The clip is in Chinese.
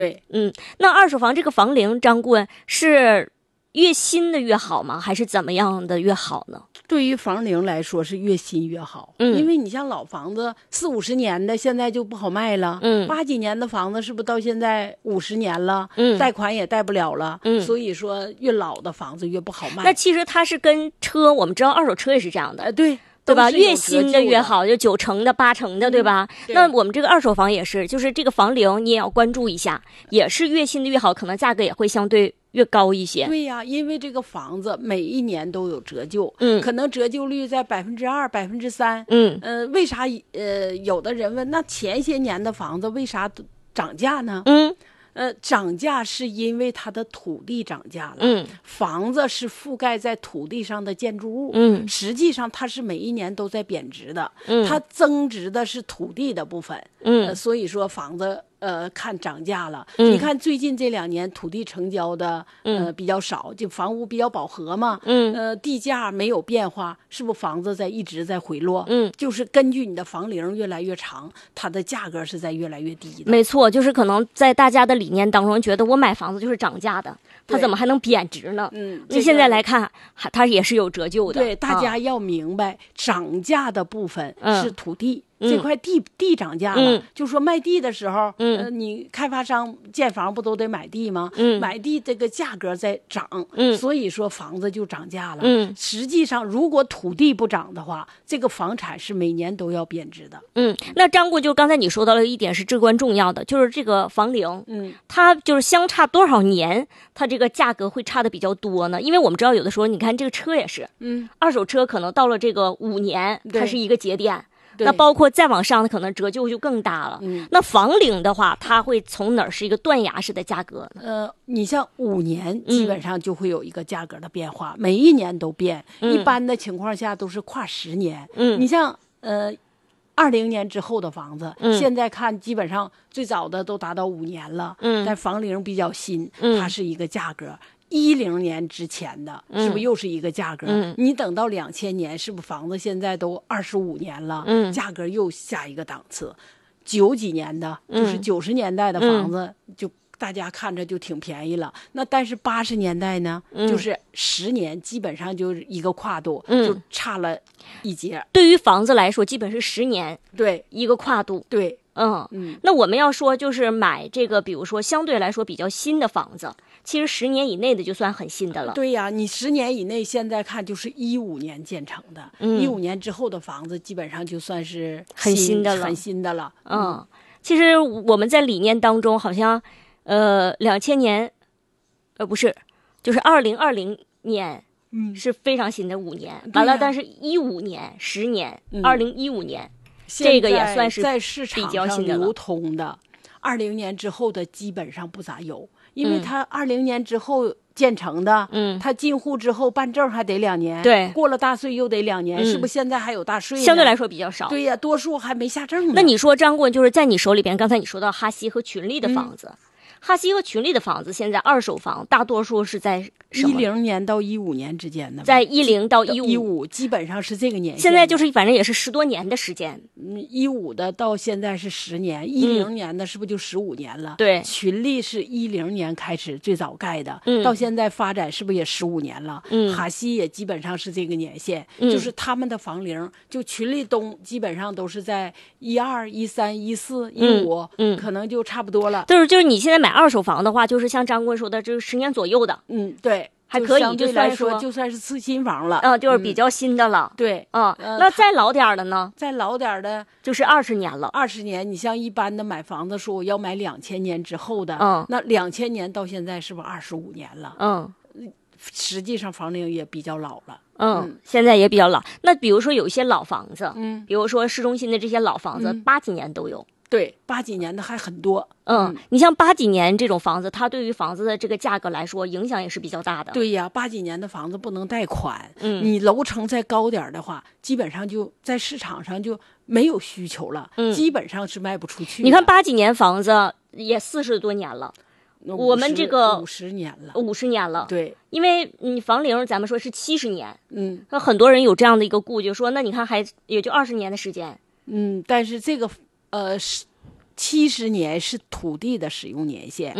对， 那二手房这个房龄，张顾问是越新的越好吗？还是怎么样的越好呢？ 对于房龄来说是越新越好，因为你像老房子40-50年的现在就不好卖了，80几年的房子是不是到现在50年了，贷款也贷不了了，所以说越老的房子越不好卖。 那其实它是跟车，我们知道二手车也是这样的， 对吧？越新的越好，就9成的、8成的，对吧？那我们这个二手房也是，就是这个房龄你也要关注一下，也是越新的越好，可能价格也会相对越高一些。 对呀，因为这个房子每一年都有折旧，可能折旧率在2%、3%，为啥有的人问，那前些年的房子为啥涨价呢？涨价是因为它的土地涨价了，房子是覆盖在土地上的建筑物，实际上它是每一年都在贬值的，它增值的是土地的部分，所以说房子看涨价了。你看最近这2年土地成交的比较少，就房屋比较饱和嘛，地价没有变化，是不是房子一直在回落？就是根据你的房龄越来越长，它的价格是在越来越低的。 没错，就是可能在大家的理念当中，觉得我买房子就是涨价的，它怎么还能贬值呢？那现在来看，它也是有折旧的。 对，大家要明白，涨价的部分是土地。这块地涨价了，就说卖地的时候，你开发商建房不都得买地吗？买地这个价格在涨，所以说房子就涨价了。实际上，如果土地不涨的话，这个房产是每年都要贬值的。 那张顾，就刚才你说到了一点是至关重要的，就是这个房龄，它就是相差多少年，它这个价格会差的比较多呢？因为我们知道有的时候，你看这个车也是，二手车可能到了这个5年，它是一个节点。那包括再往上的可能折旧就更大了。那房龄的话，它会从哪儿是一个断崖式的价格呢？ 你像5年基本上就会有一个价格的变化，每一年都变。一般的情况下都是跨10年。你像20年之后的房子，现在看基本上最早的都达到5年了，但房龄比较新，它是一个价格。10年之前的是不是又是一个价格？你等到2000年，是不是房子现在都25年了？价格又下一个档次。90几年的，就是90年代的房子，就大家看着就挺便宜了。那但是80年代呢，就是10年，基本上就是一个跨度，就差了一截。 对于房子来说，基本是10年， 对， 一个跨度， 对。 那我们要说就是买这个，比如说相对来说比较新的房子，其实10年以内的就算很新的了。 对呀，你10年以内现在看就是15年建成的，15年之后的房子基本上就算是很新的了。 其实我们在理念当中好像2000年不是，就是2020年是非常新的5年，完了但是15年10年2015年这个也算是在市场上流通的，20年之后的基本上不咋有，因为它20年之后建成的，它进户之后办证还得2年， 对， 过了大税又得2年，是不是现在还有大税呢？ 相对来说比较少。 对呀，多数还没下证呢。 那你说张顾问，就是在你手里边，刚才你说到哈西和群力的房子。哈西和群力的房子，现在二手房大多数是在 10年到15年之间的， 在10到15， 基本上是这个年限。 现在就是反正也是10多年的时间。 15的到现在是10年，10年的是不是就15年了？ 对， 群力是10年开始最早盖的，到现在发展是不是也15年了？哈西也基本上是这个年限，就是他们的房龄，就群力东基本上都是在12、13、14、15，可能就差不多了。 就是你现在买二手房的话，就是像张顾问说的，就是10年左右的， 对， 还可以， 就算说就算是次新房了， 就是比较新的了， 对， 那再老点的呢？ 再老点的就是20年了。 20年，你像一般的买房子说我要买2000年之后的，那2000年到现在是不是25年了？实际上房龄也比较老了。 现在也比较老。那比如说有一些老房子，比如说市中心的这些老房子，80几年都有。 对，80几年的还很多。 你像80几年这种房子，它对于房子的这个价格来说，影响也是比较大的。 对呀，80几年的房子不能贷款。你楼层再高点的话，基本上就在市场上就没有需求了，基本上是卖不出去的。 你看80几年房子也40多年了。我们这个 50年了 ，50年了。 对， 因为你房龄咱们说是70年，那很多人有这样的一个顾虑，说那你看还也就20年的时间。 但是这个 70年是土地的使用年限，